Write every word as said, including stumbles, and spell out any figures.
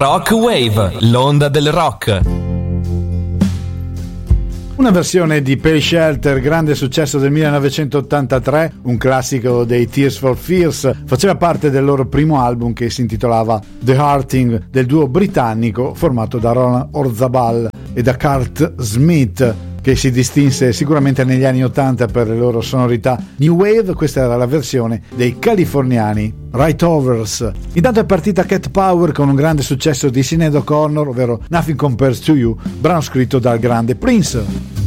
Rock Wave, l'onda del rock. Una versione di Pale Shelter, grande successo del millenovecentottantatré, un classico dei Tears for Fears, faceva parte del loro primo album che si intitolava The Hearting, del duo britannico formato da Roland Orzabal e da Kurt Smith, che si distinse sicuramente negli anni ottanta per le loro sonorità new wave. Questa era la versione dei californiani Right Overs. Intanto è partita Cat Power con un grande successo di Sinéad O'Connor, ovvero Nothing Compares to You, brano scritto dal grande Prince.